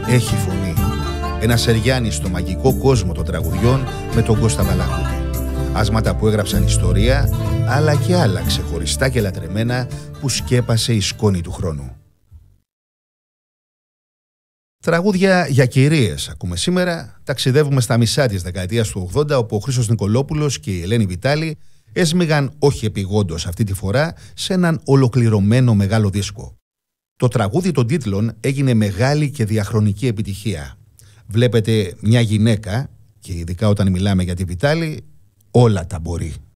έχει φωνή. Ένα Σεριάννη στο μαγικό κόσμο των τραγουδιών με τον Κώστα Βαλαχούτη. Άσματα που έγραψαν ιστορία, αλλά και άλλα ξεχωριστά και λατρεμένα που σκέπασε η σκόνη του χρόνου. Τραγούδια για κυρίες ακούμε σήμερα. Ταξιδεύουμε στα μισά της δεκαετίας του 80, όπου ο Χρήστος Νικολόπουλος και η Ελένη Βιτάλη έσμιγαν όχι επειγόντως αυτή τη φορά σε έναν ολοκληρωμένο μεγάλο δίσκο. Το τραγούδι των τίτλων έγινε μεγάλη και διαχρονική επιτυχία. Βλέπετε μια γυναίκα, και ειδικά όταν μιλάμε για τη Βιτάλη, όλα τα μπορεί.